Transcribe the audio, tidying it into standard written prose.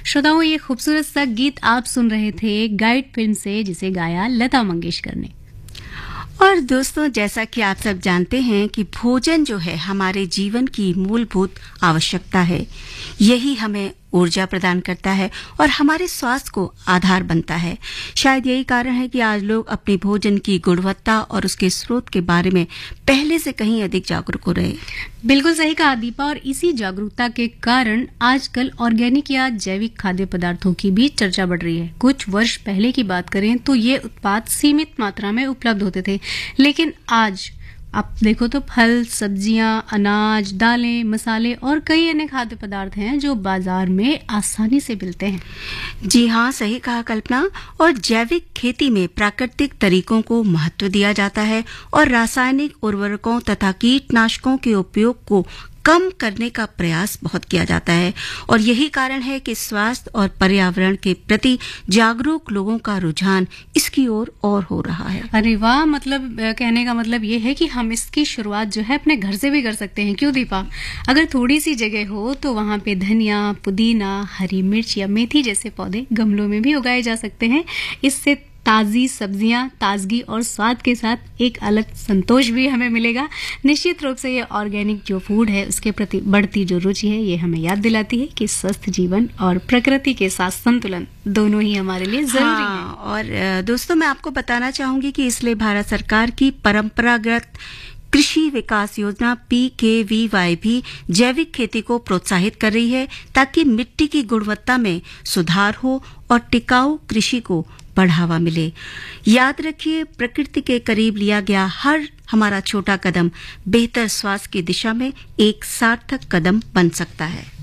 श्रोताओं, ये खूबसूरत सा गीत आप सुन रहे थे गाइड फिल्म से, जिसे गाया लता मंगेशकर ने। और दोस्तों, जैसा कि आप सब जानते हैं कि भोजन जो है हमारे जीवन की मूलभूत आवश्यकता है। यही हमें ऊर्जा प्रदान करता है और हमारे स्वास्थ्य को आधार बनता है। शायद यही कारण है कि आज लोग अपने भोजन की गुणवत्ता और उसके स्रोत के बारे में पहले से कहीं अधिक जागरूक हो रहे हैं। बिल्कुल सही कहा दीपा, और इसी जागरूकता के कारण आजकल ऑर्गेनिक या जैविक खाद्य पदार्थों की भी चर्चा बढ़ रही है। कुछ वर्ष पहले की बात करें तो ये उत्पाद सीमित मात्रा में उपलब्ध होते थे, लेकिन आज आप देखो तो फल, सब्जियां, अनाज, दालें, मसाले और कई अन्य खाद्य पदार्थ हैं जो बाजार में आसानी से मिलते हैं। जी हाँ, सही कहा कल्पना। और जैविक खेती में प्राकृतिक तरीकों को महत्व दिया जाता है और रासायनिक उर्वरकों तथा कीटनाशकों के उपयोग को कम करने का प्रयास बहुत किया जाता है। और यही कारण है कि स्वास्थ्य और पर्यावरण के प्रति जागरूक लोगों का रुझान इसकी ओर और हो रहा है। अरे वाह, मतलब कहने का मतलब ये है कि हम इसकी शुरुआत जो है अपने घर से भी कर सकते हैं। क्यों दीपा? अगर थोड़ी सी जगह हो तो वहाँ पे धनिया, पुदीना, हरी मिर्च या मेथी जैसे पौधे गमलों में भी उगाए जा सकते हैं। इससे ताज़ी सब्जियां, ताजगी और स्वाद के साथ एक अलग संतोष भी हमें मिलेगा। निश्चित रूप से ये ऑर्गेनिक जो फूड है उसके प्रति बढ़ती जो रुचि है, ये हमें याद दिलाती है कि स्वस्थ जीवन और प्रकृति के साथ संतुलन दोनों ही हमारे लिए जरूरी है। और दोस्तों, मैं आपको बताना चाहूंगी कि इसलिए भारत सरकार की परंपरागत कृषि विकास योजना PKVY भी जैविक खेती को प्रोत्साहित कर रही है, ताकि मिट्टी की गुणवत्ता में सुधार हो और टिकाऊ कृषि को बढ़ावा मिले। याद रखिए, प्रकृति के करीब लिया गया हर हमारा छोटा कदम बेहतर स्वास्थ्य की दिशा में एक सार्थक कदम बन सकता है।